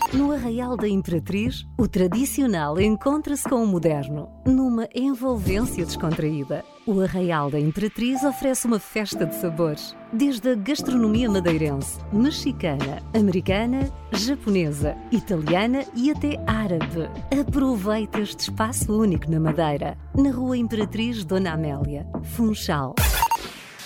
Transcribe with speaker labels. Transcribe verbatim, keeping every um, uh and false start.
Speaker 1: No Arraial da Imperatriz, o tradicional encontra-se com o moderno, numa envolvência descontraída. O Arraial da Imperatriz oferece uma festa de sabores, desde a gastronomia madeirense, mexicana, americana, japonesa, italiana e até árabe. Aproveita este espaço único na Madeira, na Rua Imperatriz Dona Amélia, Funchal.